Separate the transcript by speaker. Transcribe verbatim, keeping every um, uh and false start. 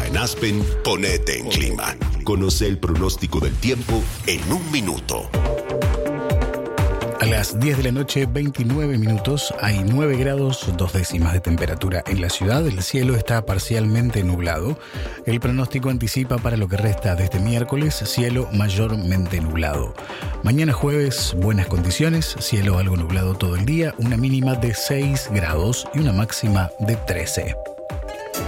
Speaker 1: en Aspen, ponete en clima. Conoce el pronóstico del tiempo en un minuto.
Speaker 2: A las diez de la noche, veintinueve minutos, hay nueve grados, dos décimas de temperatura en la ciudad. El cielo está parcialmente nublado. El pronóstico anticipa para lo que resta de este miércoles, cielo mayormente nublado. Mañana jueves, buenas condiciones, cielo algo nublado todo el día, una mínima de seis grados y una máxima de trece.